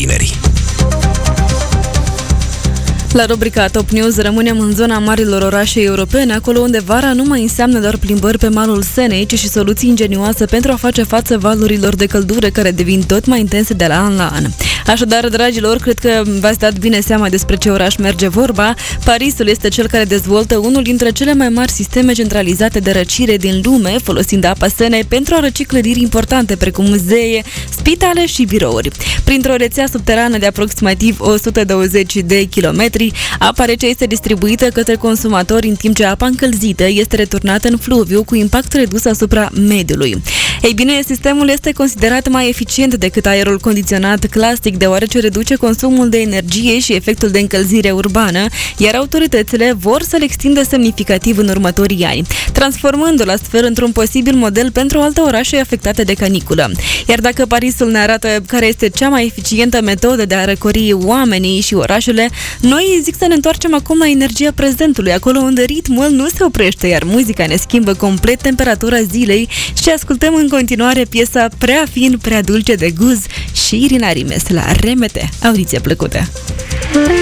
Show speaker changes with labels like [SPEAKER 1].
[SPEAKER 1] vineri.
[SPEAKER 2] La rubrica Top News rămânem în zona marilor orașe europene, acolo unde vara nu mai înseamnă doar plimbări pe malul Senei, ci și soluții ingenioase pentru a face față valurilor de căldură care devin tot mai intense de la an la an. Așadar, dragilor, cred că v-ați dat bine seama despre ce oraș merge vorba. Parisul este cel care dezvoltă unul dintre cele mai mari sisteme centralizate de răcire din lume, folosind apa Senei pentru a răci clădiri importante precum muzee, spitale și birouri. Printr-o rețea subterană de aproximativ 120 de kilometri, apa rece este distribuită către consumatori, în timp ce apa încălzită este returnată în fluviu cu impact redus asupra mediului. Ei bine, sistemul este considerat mai eficient decât aerul condiționat clasic, deoarece reduce consumul de energie și efectul de încălzire urbană, iar autoritățile vor să-l extindă semnificativ în următorii ani, transformându-l astfel într-un posibil model pentru alte orașe afectate de caniculă. Iar dacă Parisul ne arată care este cea mai eficientă metodă de a răcori oamenii și orașele, noi zic să ne întoarcem acum la energia prezentului, acolo unde ritmul nu se oprește, iar muzica ne schimbă complet temperatura zilei și ascultăm în continuare piesa Prea fin, prea dulce de Guz și Irina Rimes la RMT. Audiție plăcută!